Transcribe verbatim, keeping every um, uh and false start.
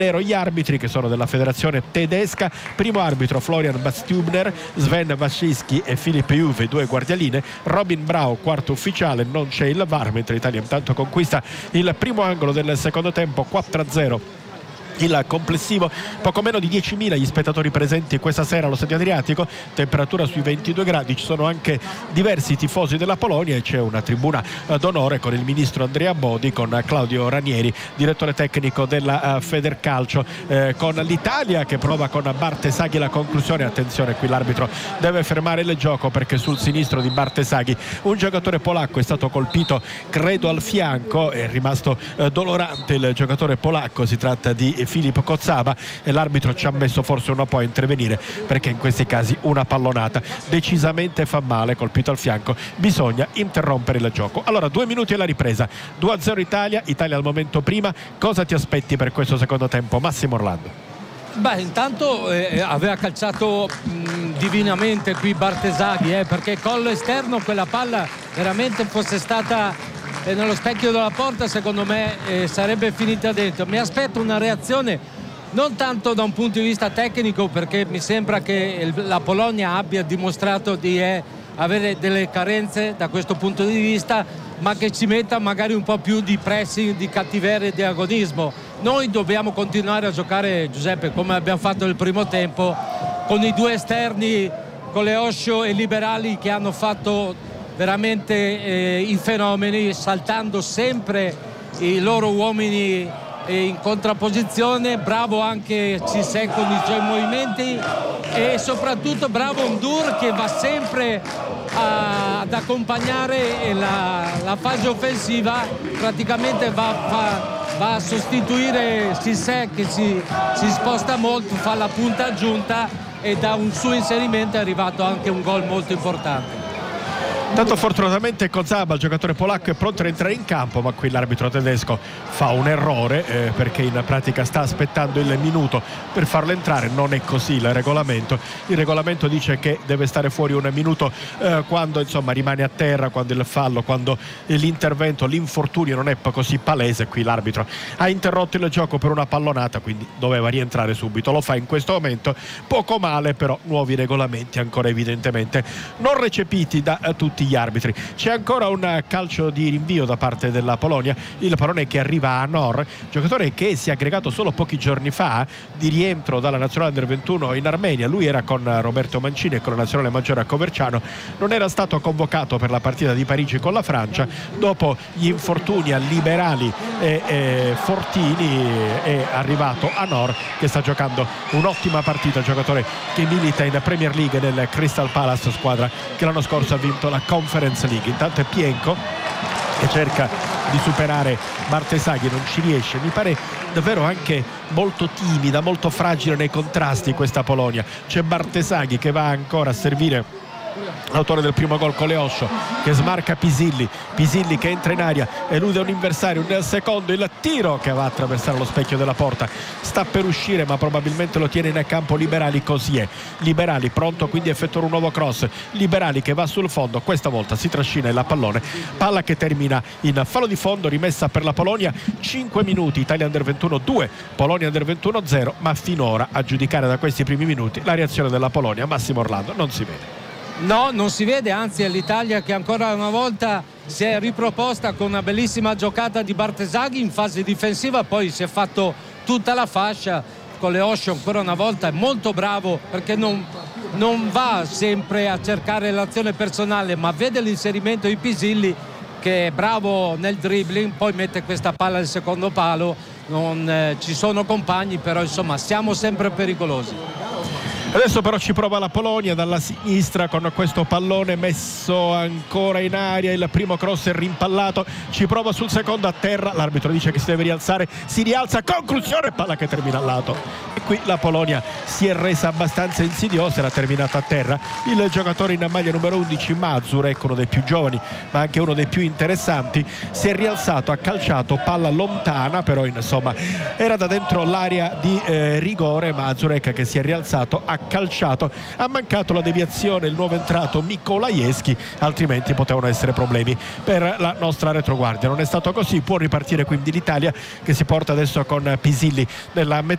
Gli arbitri che sono della federazione tedesca: primo arbitro Florian Bastubner, Sven Waschinski e Philipp Juve, due guardialine, Robin Brau quarto ufficiale, non c'è il V A R, mentre l'Italia intanto conquista il primo angolo del secondo tempo, quattro a zero il complessivo. Poco meno di diecimila gli spettatori presenti questa sera allo Stadio Adriatico, temperatura sui ventidue gradi, ci sono anche diversi tifosi della Polonia e c'è una tribuna d'onore con il ministro Andrea Bodi, con Claudio Ranieri, direttore tecnico della Federcalcio, eh, con l'Italia che prova con Bartesaghi la conclusione. Attenzione, qui l'arbitro deve fermare il gioco perché sul sinistro di Bartesaghi un giocatore polacco è stato colpito, credo al fianco, è rimasto eh, dolorante il giocatore polacco, si tratta di Filip Kotzaba, e l'arbitro ci ha messo forse un po' a intervenire perché in questi casi una pallonata decisamente fa male, colpito al fianco, bisogna interrompere il gioco. Allora, due minuti alla ripresa, due a zero Italia, Italia al momento prima. Cosa ti aspetti per questo secondo tempo, Massimo Orlando? Beh, intanto eh, aveva calciato mh, divinamente qui Bartesaghi, eh, perché collo esterno quella palla veramente fosse stata e nello specchio della porta, secondo me eh, sarebbe finita dentro. Mi aspetto una reazione non tanto da un punto di vista tecnico, perché mi sembra che il, la Polonia abbia dimostrato di eh, avere delle carenze da questo punto di vista, ma che ci metta magari un po' più di pressing, di cattiveria e di agonismo. Noi dobbiamo continuare a giocare, Giuseppe, come abbiamo fatto nel primo tempo, con i due esterni, con Leoscio e Liberali, che hanno fatto veramente eh, i fenomeni, saltando sempre i loro uomini eh, in contrapposizione. Bravo anche Cissé con i suoi movimenti e soprattutto bravo Ndur, che va sempre a, ad accompagnare la, la fase offensiva, praticamente va, va, va a sostituire Cissé che si, si sposta molto, fa la punta aggiunta, e da un suo inserimento è arrivato anche un gol molto importante. Tanto fortunatamente Kotzaba, il giocatore polacco, è pronto ad entrare in campo, ma qui l'arbitro tedesco fa un errore eh, perché in pratica sta aspettando il minuto per farlo entrare. Non è così il regolamento. Il regolamento dice che deve stare fuori un minuto eh, quando insomma rimane a terra, quando il fallo, quando l'intervento, l'infortunio non è così palese. Qui l'arbitro ha interrotto il gioco per una pallonata, quindi doveva rientrare subito. Lo fa in questo momento, poco male, però nuovi regolamenti ancora evidentemente non recepiti da eh, tutti gli arbitri. C'è ancora un calcio di rinvio da parte della Polonia, il pallone che arriva a Nor, giocatore che si è aggregato solo pochi giorni fa di rientro dalla nazionale under ventuno in Armenia. Lui era con Roberto Mancini e con la nazionale maggiore a Coverciano, non era stato convocato per la partita di Parigi con la Francia. Dopo gli infortuni a Liberali e, e Fortini è arrivato a Nor, che sta giocando un'ottima partita, giocatore che milita in Premier League nel Crystal Palace, squadra che l'anno scorso ha vinto la Conference League. Intanto è Pienko che cerca di superare Bartesaghi, non ci riesce. Mi pare davvero anche molto timida, molto fragile nei contrasti questa Polonia. C'è Bartesaghi che va ancora a servire l'autore del primo gol con Leoscio, che smarca Pisilli, Pisilli che entra in aria, elude un avversario, nel secondo il tiro che va a attraversare lo specchio della porta, sta per uscire ma probabilmente lo tiene in campo Liberali. Così è, Liberali pronto quindi a effettuare un nuovo cross, Liberali che va sul fondo, questa volta si trascina il pallone, palla che termina in fallo di fondo, rimessa per la Polonia. Cinque minuti, Italia under ventuno due, Polonia under ventuno zero, ma finora a giudicare da questi primi minuti la reazione della Polonia, Massimo Orlando, non si vede. No, non si vede, anzi è l'Italia che ancora una volta si è riproposta con una bellissima giocata di Bartesaghi in fase difensiva, poi si è fatto tutta la fascia con Leoscio, ancora una volta è molto bravo perché non, non va sempre a cercare l'azione personale, ma vede l'inserimento di Pisilli che è bravo nel dribbling, poi mette questa palla al secondo palo. Non eh, ci sono compagni, però insomma siamo sempre pericolosi. Adesso però ci prova la Polonia dalla sinistra con questo pallone messo ancora in aria, il primo cross è rimpallato, ci prova sul secondo a terra, l'arbitro dice che si deve rialzare, si rialza, conclusione, palla che termina al lato. E qui la Polonia si è resa abbastanza insidiosa, era terminata a terra. Il giocatore in maglia numero undici, Mazurek, uno dei più giovani ma anche uno dei più interessanti, si è rialzato, ha calciato, palla lontana, però insomma era da dentro l'area di eh, rigore. Mazurek che si è rialzato, ha calciato, ha mancato la deviazione il nuovo entrato Mikolajewski, altrimenti potevano essere problemi per la nostra retroguardia. Non è stato così, può ripartire quindi l'Italia che si porta adesso con Pisilli nella metà